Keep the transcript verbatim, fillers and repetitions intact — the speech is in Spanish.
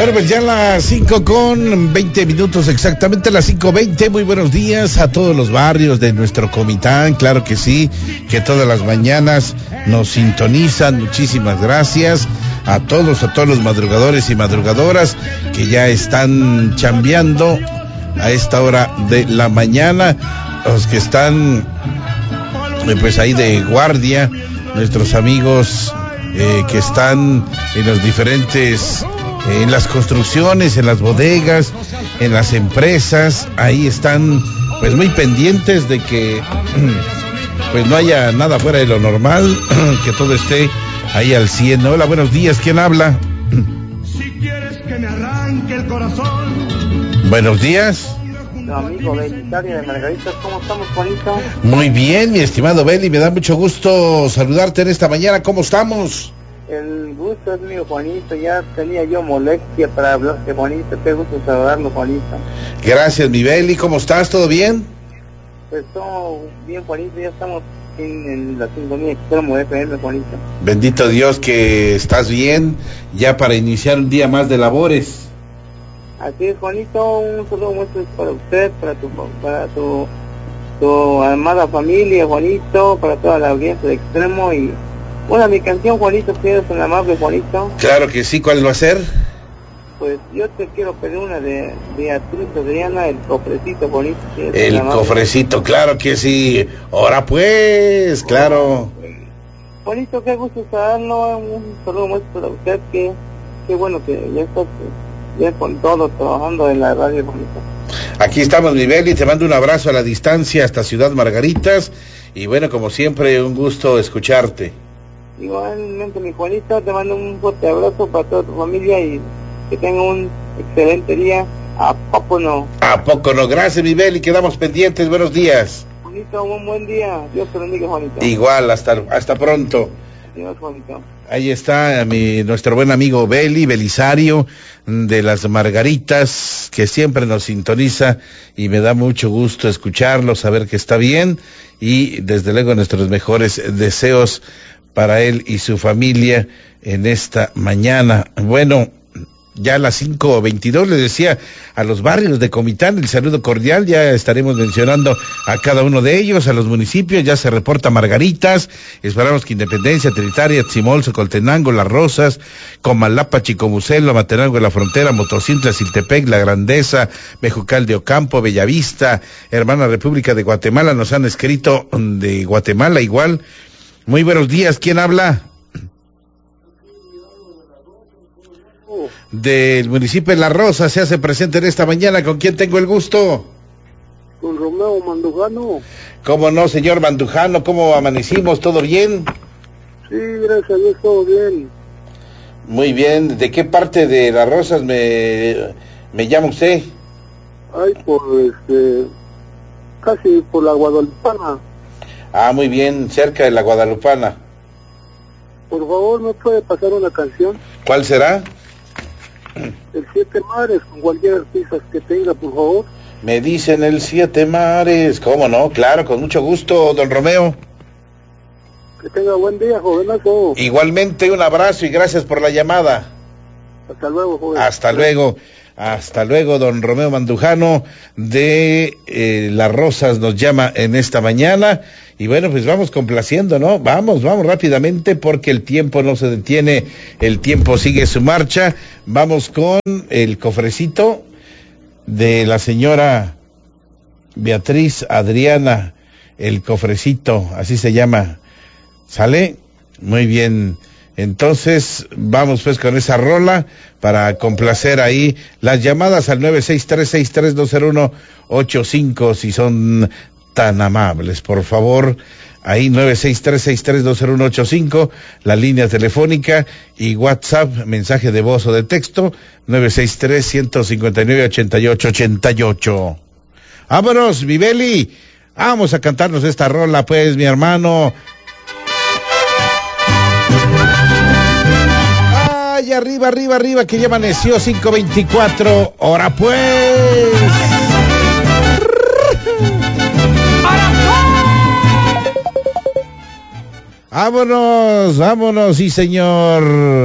Bueno, pues ya las cinco con veinte minutos, exactamente las cinco veinte. Muy buenos días a todos los barrios de nuestro Comitán, claro que sí, que todas las mañanas nos sintonizan. Muchísimas gracias a todos, a todos los madrugadores y madrugadoras que ya están chambeando a esta hora de la mañana, los que están pues ahí de guardia, nuestros amigos eh, que están en los diferentes... en las construcciones, en las bodegas, en las empresas, ahí están pues muy pendientes de que pues no haya nada fuera de lo normal, que todo esté ahí al cien. Hola, buenos días, ¿quién habla? Si quieres que me arranque el corazón. Buenos días. Amigo Belisario de Margaritas, ¿cómo estamos, Juanito? Muy bien, mi estimado Beli, me da mucho gusto saludarte en esta mañana, ¿cómo estamos? El gusto es mío, Juanito. Ya tenía yo molestia para hablarte, Juanito. Qué gusto saludarlo, Juanito. Gracias, mi Beli. ¿Cómo estás? ¿Todo bien? Pues todo bien, Juanito. Ya estamos en, en la sintonía extremo F M, Juanito. Bendito Dios que estás bien, ya para iniciar un día más de labores. Así es, Juanito. Un saludo muestro para usted, para tu para tu, tu amada familia, Juanito, para toda la audiencia de extremo. Y bueno, mi canción, Juanito, si eres un amable, Juanito. Claro que sí, ¿cuál va a ser? Pues yo te quiero pedir una de Beatriz Adriana, El Cofrecito, Juanito. Si el Cofrecito, claro que sí. Ahora pues, claro. Juanito, qué gusto saludarlo. Un saludo mucho para usted, que qué bueno que ya estás ya con todo trabajando en la radio, Juanito. Aquí estamos, mi Beli, te mando un abrazo a la distancia hasta Ciudad Margaritas. Y bueno, como siempre, un gusto escucharte. Igualmente, mi Juanito, te mando un fuerte abrazo para toda tu familia y que tenga un excelente día. ¿A poco no? ¿A poco no? Gracias, mi Beli, quedamos pendientes. Buenos días. Juanito, un buen día. Dios te bendiga, Juanito. Igual, hasta, hasta pronto. Adiós, Juanito. Ahí está mi, nuestro buen amigo Beli, Belisario, de las Margaritas, que siempre nos sintoniza y me da mucho gusto escucharlo, saber que está bien y desde luego nuestros mejores deseos para él y su familia en esta mañana. Bueno, ya a las cinco veintidós les decía a los barrios de Comitán el saludo cordial, ya estaremos mencionando a cada uno de ellos, a los municipios, ya se reporta Margaritas, esperamos que Independencia, Trinitaria, Tzimol, Socoltenango, Las Rosas, Comalapa, Chicomucelo, Matenango de la Frontera, Motocintla, Siltepec, La Grandeza, Mejucal de Ocampo, Bellavista, Hermana República de Guatemala, nos han escrito de Guatemala igual. Muy buenos días, ¿quién habla? Del municipio de La Rosa, se hace presente en esta mañana. ¿Con quién tengo el gusto? Con Romeo Mandujano. ¿Cómo no, señor Mandujano? ¿Cómo amanecimos? ¿Todo bien? Sí, gracias a Dios, todo bien. Muy bien. ¿De qué parte de Las Rosas me, me llama usted? Ay, por este... casi por la Guadalupana. Ah, muy bien, cerca de la Guadalupana. Por favor, ¿me puede pasar una canción? ¿Cuál será? El Siete Mares, con cualquier artista que tenga, por favor. Me dicen el Siete Mares. ¿Cómo no? Claro, con mucho gusto, don Romeo. Que tenga buen día, jovenazo. Igualmente, un abrazo y gracias por la llamada. Hasta luego, joven. Hasta luego. Hasta luego, don Romeo Mandujano de eh, Las Rosas nos llama en esta mañana. Y bueno, pues vamos complaciendo, ¿no? Vamos, vamos rápidamente porque el tiempo no se detiene, el tiempo sigue su marcha. Vamos con el Cofrecito de la señora Beatriz Adriana, el Cofrecito, así se llama. ¿Sale? Muy bien. Entonces, vamos pues con esa rola para complacer ahí las llamadas al nueve seis tres, seis tres dos cero uno ocho cinco, si son tan amables, por favor. Ahí nueve seis tres, seis tres dos cero uno ocho cinco, la línea telefónica y WhatsApp, mensaje de voz o de texto, nueve seis tres, uno cinco nueve, ocho ocho ocho ocho. Vámonos, mi Beli, vamos a cantarnos esta rola pues, mi hermano. Ay, arriba, arriba, arriba, que ya amaneció cinco veinticuatro, ahora pues. Vámonos, vámonos, sí señor.